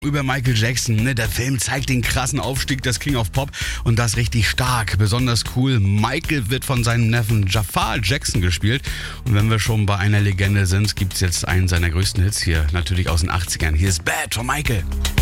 Über Michael Jackson, ne? Der Film zeigt den krassen Aufstieg des King of Pop und das richtig stark, besonders cool. Michael wird von seinem Neffen Jafar Jackson gespielt und wenn wir schon bei einer Legende sind, gibt's jetzt einen seiner größten Hits hier, natürlich aus den 80ern. Hier ist Bad von Michael.